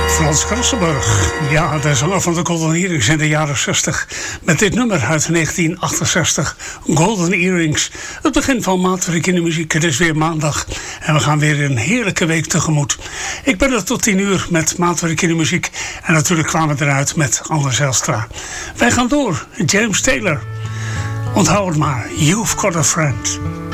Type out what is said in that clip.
Frans Krassenburg, ja, de zanger van de Golden Earrings in de jaren 60. Met dit nummer uit 1968, Golden Earrings. Het begin van Maatwerk in de muziek. Het is weer maandag en we gaan weer een heerlijke week tegemoet. Ik ben er tot 10 uur met Maatwerk in de muziek. En natuurlijk kwamen we eruit met Anders Zijlstra. Wij gaan door, James Taylor. Onthoud het maar, You've Got a Friend.